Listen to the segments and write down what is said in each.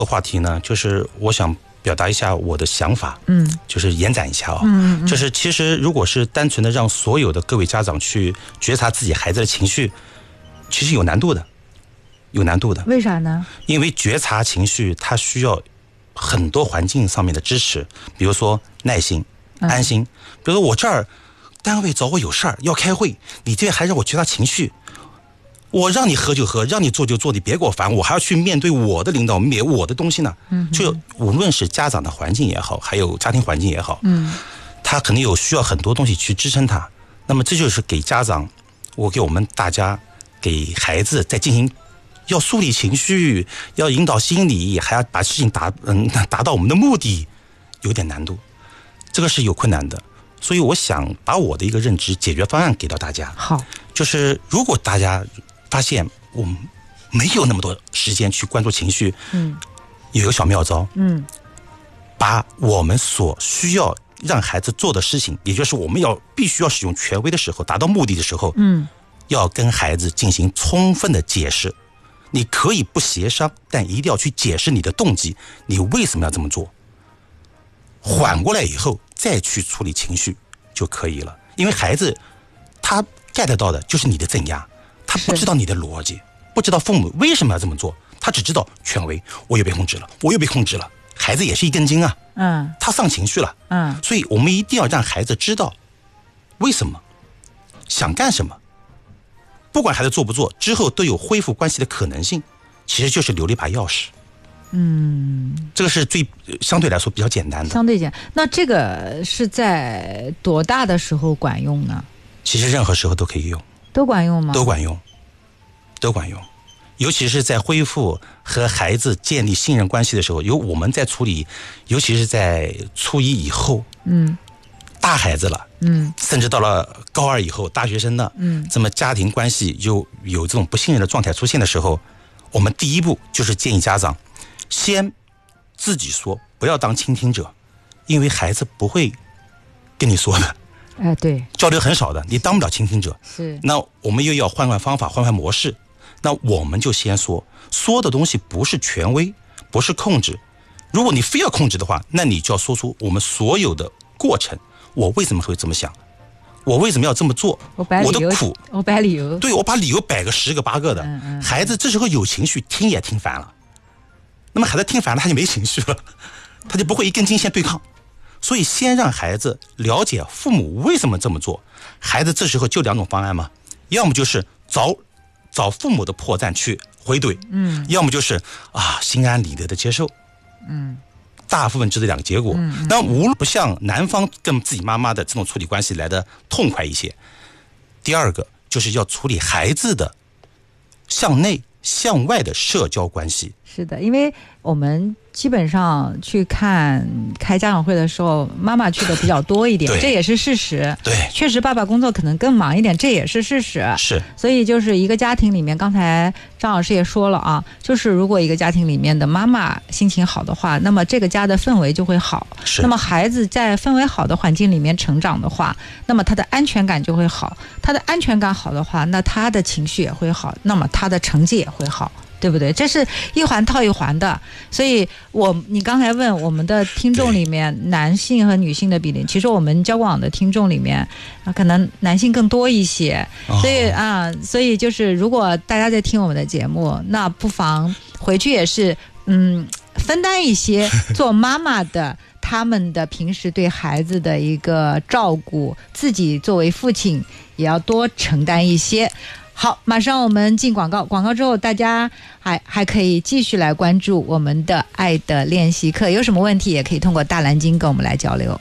话题呢，就是我想表达一下我的想法，就是延展一下就是其实如果是单纯的让所有的各位家长去觉察自己孩子的情绪，其实有难度的。 为啥呢？ 因为觉察情绪它需要很多环境上面的支持，比如说耐心、安心。比如说我这儿单位找我有事儿要开会，你这还让我觉察情绪，我让你喝就喝，让你做就做，你别给我烦，我还要去面对我的领导，我的东西呢。就无论是家长的环境也好，还有家庭环境也好，他肯定有需要很多东西去支撑他。那么这就是给家长，给我们大家给孩子在进行。要梳理情绪，要引导心理，还要把事情达到我们的目的，有点难度，这个是有困难的。所以我想把我的一个认知解决方案给到大家。 好， 就是如果大家发现我们没有那么多时间去关注情绪，有一个小妙招，把我们所需要让孩子做的事情，也就是我们必须要使用权威的时候，达到目的的时候，要跟孩子进行充分的解释。你可以不协商，但一定要去解释你的动机，你为什么要这么做。缓过来以后再去处理情绪就可以了。因为孩子他 get 到的就是你的镇压，他不知道你的逻辑，不知道父母为什么要这么做，他只知道权威，我又被控制了。孩子也是一根筋啊，他上情绪了，所以我们一定要让孩子知道为什么，想干什么。不管孩子做不做，之后都有恢复关系的可能性，其实就是留了一把钥匙。这个是相对来说比较简单的。 相对简单。那这个是在多大的时候管用呢？ 其实任何时候都可以用。 都管用吗？ 都管用。尤其是在恢复和孩子建立信任关系的时候，我们在处理，尤其是在初一以后，大孩子了，甚至到了高二以后，大学生了，这么家庭关系有这种不信任的状态出现的时候，我们第一步就是建议家长先自己说，不要当倾听者，因为孩子不会跟你说的， 对， 交流很少的，你当不了倾听者。 是， 那我们又要换方法，换模式，那我们就先说的东西不是权威，不是控制。如果你非要控制的话，那你就要说出我们所有的过程。我为什么会这么想？我为什么要这么做？我的苦， 我摆理由。 对，我把理由摆个10个8个的。孩子这时候有情绪，听也听烦了。那么孩子听烦了，他就没情绪了，他就不会一根筋先对抗。所以先让孩子了解父母为什么这么做。孩子这时候就2种方案嘛，要么就是找父母的破绽去回怼，要么就是心安理得的接受，大部分就这2个结果。但无论不像男方跟自己妈妈的这种处理关系来的痛快一些。第二个就是要处理孩子的向内向外的社交关系。 是的，因为我们基本上去开家长会的时候，妈妈去的比较多一点，这也是事实。 对， 确实爸爸工作可能更忙一点，这也是事实。 是， 所以就是一个家庭里面，刚才张老师也说了啊，就是如果一个家庭里面的妈妈心情好的话，那么这个家的氛围就会好。 是， 那么孩子在氛围好的环境里面成长的话，那么他的安全感就会好。他的安全感好的话，那他的情绪也会好，那么他的成绩也会好。对不对？这是一环套一环的，所以你刚才问我们的听众里面男性和女性的比例，其实我们交广的听众里面可能男性更多一些，所以就是如果大家在听我们的节目，那不妨回去也是分担一些做妈妈的他们的平时对孩子的一个照顾，自己作为父亲也要多承担一些。好，马上我们进广告，广告之后大家还可以继续来关注我们的爱的练习课，有什么问题也可以通过大蓝鲸跟我们来交流。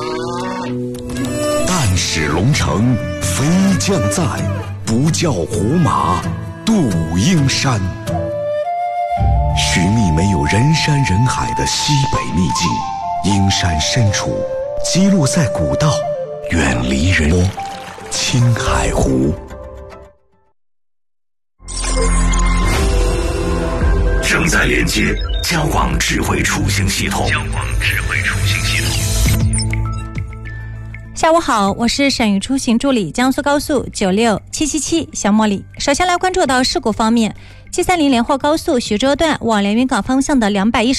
但使龙城飞将在，不教胡马度阴山。寻觅没有人山人海的西北秘境，阴山深处击落在古道，远离人多青海湖。正在连接交广智慧出行系统。 下午好，我是省域出行助理江苏高速96777小茉莉。首先来关注到事故方面，730连霍高速徐州段往连云港方向的210